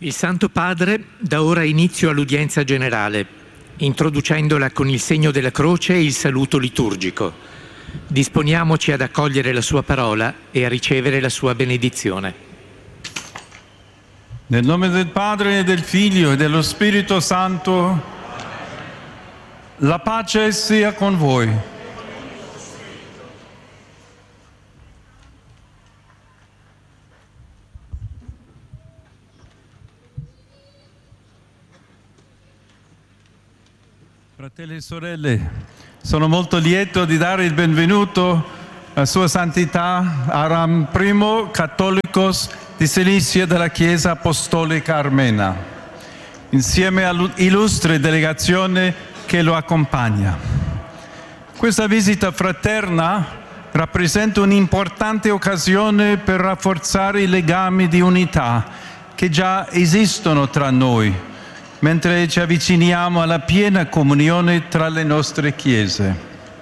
Il Santo Padre dà ora inizio all'udienza generale, introducendola con il segno della croce e il saluto liturgico. Disponiamoci ad accogliere la sua parola e a ricevere la sua benedizione. Nel nome del Padre e del Figlio e dello Spirito Santo, la pace sia con voi. Fratelli e sorelle, sono molto lieto di dare il benvenuto a Sua Santità Aram I, Cattolicos di Cilicia della Chiesa Apostolica Armena, insieme all'illustre delegazione che lo accompagna. Questa visita fraterna rappresenta un'importante occasione per rafforzare i legami di unità che già esistono tra noi, mentre ci avviciniamo alla piena comunione tra le nostre chiese.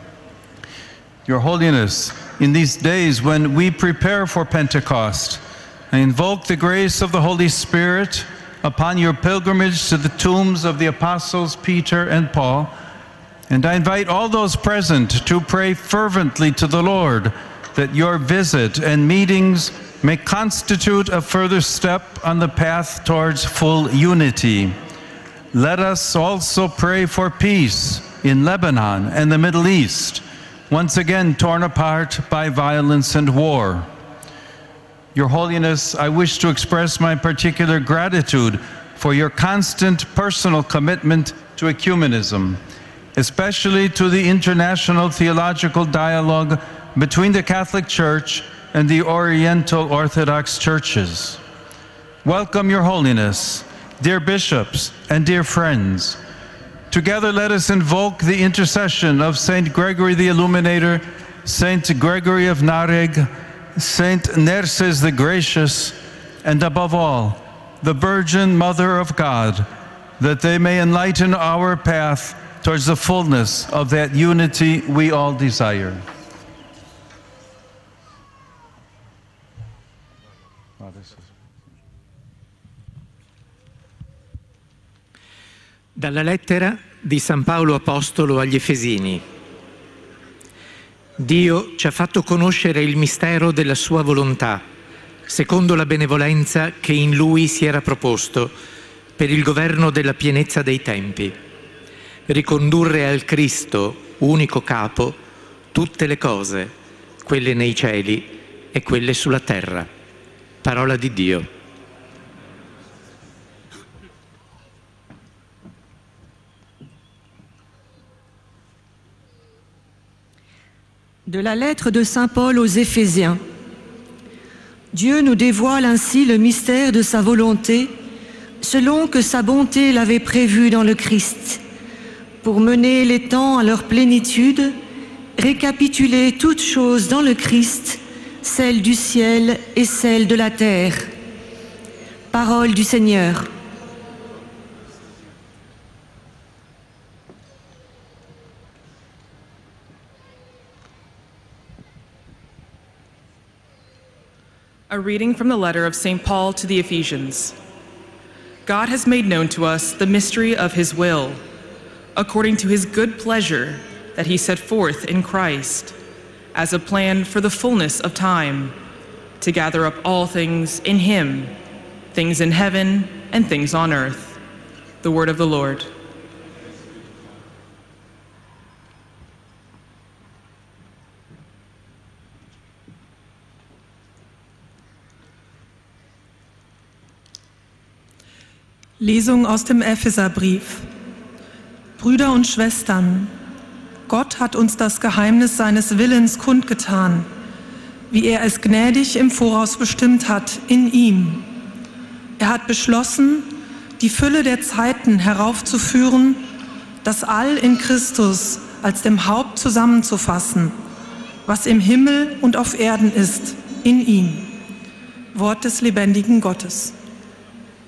Your Holiness, in these days when we prepare for Pentecost, I invoke the grace of the Holy Spirit upon your pilgrimage to the tombs of the apostles Peter and Paul, and I invite all those present to pray fervently to the Lord that your visit and meetings may constitute a further step on the path towards full unity. Let us also pray for peace in Lebanon and the Middle East, once again torn apart by violence and war. Your Holiness, I wish to express my particular gratitude for your constant personal commitment to ecumenism, especially to the international theological dialogue between the Catholic Church and the Oriental Orthodox churches. Welcome, Your Holiness, dear bishops and dear friends. Together let us invoke the intercession of Saint Gregory the Illuminator, Saint Gregory of Nareg, Saint Nerses the Gracious, and above all, the Virgin Mother of God, that they may enlighten our path towards the fullness of that unity we all desire. Dalla lettera di San Paolo Apostolo agli Efesini. Dio ci ha fatto conoscere il mistero della sua volontà, secondo la benevolenza che in Lui si era proposto per il governo della pienezza dei tempi, ricondurre al Cristo, unico capo, tutte le cose, quelle nei cieli e quelle sulla terra. Parola di Dio. De la lettre de Saint Paul aux Éphésiens. Dieu nous dévoile ainsi le mystère de sa volonté, selon que sa bonté l'avait prévu dans le Christ, pour mener les temps à leur plénitude, récapituler toutes choses dans le Christ, celles du ciel et celles de la terre. Parole du Seigneur. A reading from the letter of St. Paul to the Ephesians. God has made known to us the mystery of his will, according to his good pleasure that he set forth in Christ, as a plan for the fullness of time, to gather up all things in him, things in heaven and things on earth. The word of the Lord. Lesung aus dem Epheserbrief. Brüder und Schwestern, Gott hat uns das Geheimnis seines Willens kundgetan, wie er es gnädig im Voraus bestimmt hat in ihm. Er hat beschlossen, die Fülle der Zeiten heraufzuführen, das All in Christus als dem Haupt zusammenzufassen, was im Himmel und auf Erden ist, in ihm. Wort des lebendigen Gottes.